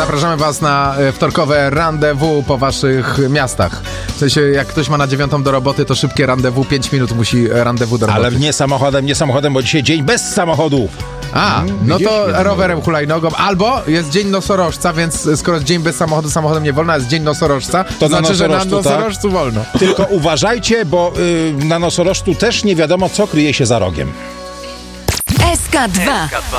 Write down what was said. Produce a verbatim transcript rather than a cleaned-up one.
zapraszamy was na wtorkowe rendezvous po waszych miastach. W sensie, jak ktoś ma na dziewiątą do roboty, to szybkie rendezvous, pięć minut musi rendezvous do roboty. Ale nie samochodem, nie samochodem, bo dzisiaj dzień bez samochodu. A, Hmm, no widzisz? to rowerem, hulajnogą, albo jest dzień nosorożca, więc skoro jest dzień bez samochodu, samochodem nie wolno, a jest dzień nosorożca, to, To na znaczy, że na nosorożcu, tak? nosorożcu wolno. Tylko uważajcie, bo y, na nosorożcu też nie wiadomo, co kryje się za rogiem. S K dwa.